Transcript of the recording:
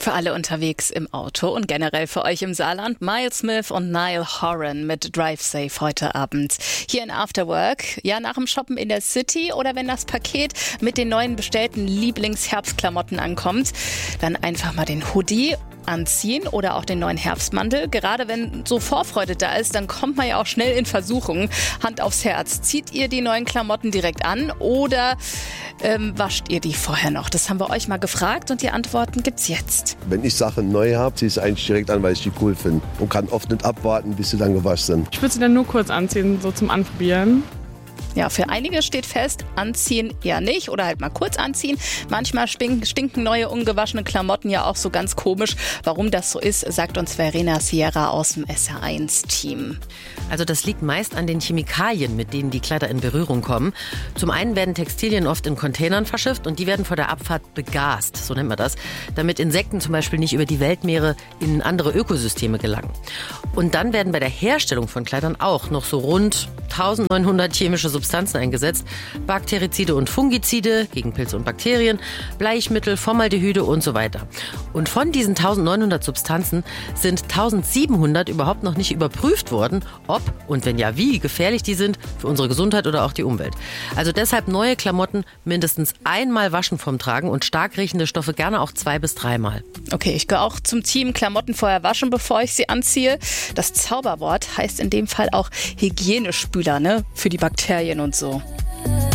Für alle unterwegs im Auto und generell für euch im Saarland, Miles Smith und Niall Horan mit Drive Safe heute Abend. Hier in After Work, ja, nach dem Shoppen in der City oder wenn das Paket mit den neuen bestellten Lieblingsherbstklamotten ankommt, dann einfach mal den Hoodie anziehen oder auch den neuen Herbstmantel. Gerade wenn so Vorfreude da ist, dann kommt man ja auch schnell in Versuchung. Hand aufs Herz. Zieht ihr die neuen Klamotten direkt an oder wascht ihr die vorher noch? Das haben wir euch mal gefragt und die Antworten gibt's jetzt. Wenn ich Sachen neu habe, ziehe ich sie eigentlich direkt an, weil ich die cool finde. Und kann oft nicht abwarten, bis sie dann gewaschen sind. Ich würde sie dann nur kurz anziehen, so zum Anprobieren. Ja, für einige steht fest, anziehen eher nicht oder halt mal kurz anziehen. Manchmal stinken neue, ungewaschene Klamotten ja auch so ganz komisch. Warum das so ist, sagt uns Verena Sierra aus dem SR1-Team. Also das liegt meist an den Chemikalien, mit denen die Kleider in Berührung kommen. Zum einen werden Textilien oft in Containern verschifft und die werden vor der Abfahrt begast, so nennt man das, damit Insekten zum Beispiel nicht über die Weltmeere in andere Ökosysteme gelangen. Und dann werden bei der Herstellung von Kleidern auch noch so rund 1900 chemische Substanzen eingesetzt. Bakterizide und Fungizide gegen Pilze und Bakterien, Bleichmittel, Formaldehyde und so weiter. Und von diesen 1900 Substanzen sind 1700 überhaupt noch nicht überprüft worden, ob und wenn ja, wie gefährlich die sind für unsere Gesundheit oder auch die Umwelt. Also deshalb neue Klamotten mindestens einmal waschen vom Tragen und stark riechende Stoffe gerne auch 2- bis 3-mal. Okay, ich gehöre auch zum Team Klamotten vorher waschen, bevor ich sie anziehe. Das Zauberwort heißt in dem Fall auch Hygienespüler, ne? Für die Bakterien und so.